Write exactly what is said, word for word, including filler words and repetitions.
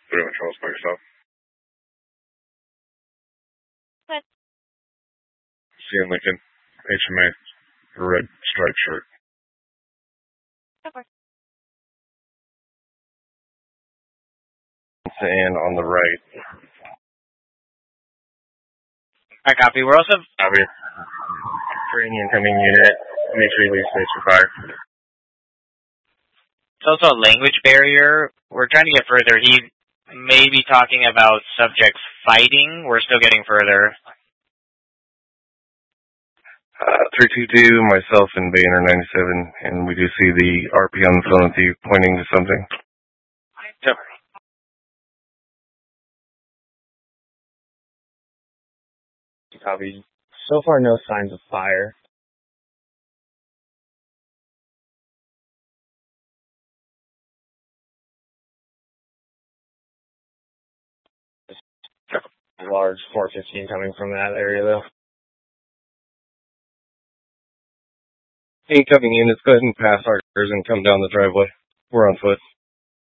Put it in Charles by yourself. What? Seeing Lincoln, H M A, red striped shirt. Okay. And on the right. I copy. We're also... Copy. For any incoming unit, make sure you leave space for fire. It's also a language barrier. We're trying to get further. He may be talking about subjects fighting. We're still getting further. Uh, three two two, myself and Banner ninety-seven, and we do see the R P on the phone with you pointing to something. Yep. Copy. So far, no signs of fire. Large four fifteen coming from that area, though. Incoming units, go ahead and pass our cars and come down the driveway. We're on foot.